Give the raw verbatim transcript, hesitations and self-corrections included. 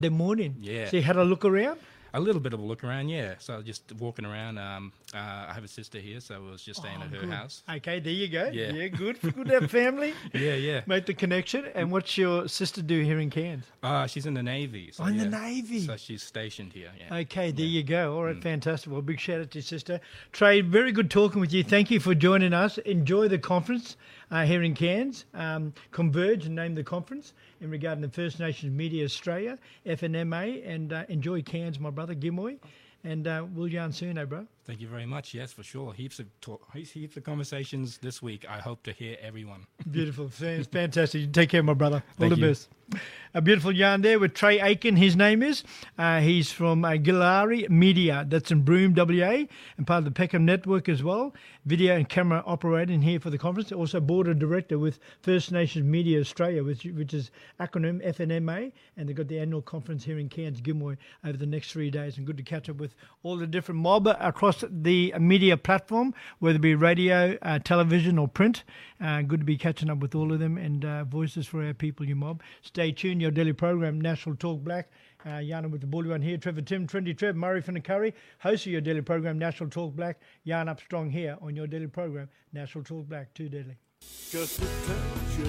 The morning. Yeah. So you had a look around? A little bit of a look around, yeah. So just walking around. Um, uh, I have a sister here, so I was just staying Oh, at her good. house. Okay, there you go. Yeah. Yeah, good. Good to have family. Yeah, yeah. Make the connection. And what's your sister do here in Cairns? Uh, she's in the Navy. So Oh, in the yeah. Navy. So she's stationed here, yeah. Okay, there you go. All right, Mm. fantastic. Well, big shout out to your sister. Trey, very good talking with you. Thank you for joining us. Enjoy the conference uh, here in Cairns. Um, Converge, name the conference, in regard to First Nations Media Australia, F N M A, and uh, enjoy Cairns, my brother, Gimoy. And uh, we'll yarn soon, eh, bro? Thank you very much. Yes, for sure. Heaps of talk, heaps heaps of conversations this week. I hope to hear everyone. Beautiful. It's fantastic. You take care, my brother. All Thank the you. best. A beautiful yarn there with Trey Aiken, his name is. Uh, he's from uh, Gilari Media. That's in Broome, W A, and part of the Peckham Network as well. Video and camera operator in here for the conference. Also board of director with First Nations Media Australia, which, which is acronym F N M A. And they've got the annual conference here in Cairns, Gilmoy, over the next three days. And good to catch up with all the different mob across the media platform, whether it be radio, uh, television or print. Uh, good to be catching up with all of them and uh, voices for our people, you mob. Stay tuned, your daily program, National Talk Black. Uh, Yana with the bully one here, Trevor Tim, Trendy Trev, Murray from the Curry, host of your daily program, National Talk Black. Yarn up strong here on your daily program, National Talk Black, too deadly. Just a touch